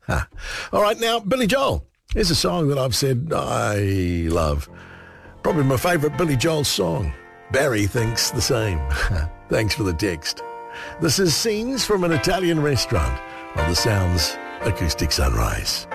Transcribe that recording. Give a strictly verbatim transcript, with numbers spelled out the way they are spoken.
All right, now, Billy Joel. Here's a song that I've said I love. Probably my favourite Billy Joel song. Barry thinks the same. Thanks for the text. This is Scenes from an Italian Restaurant on the Sounds Acoustic Sunrise.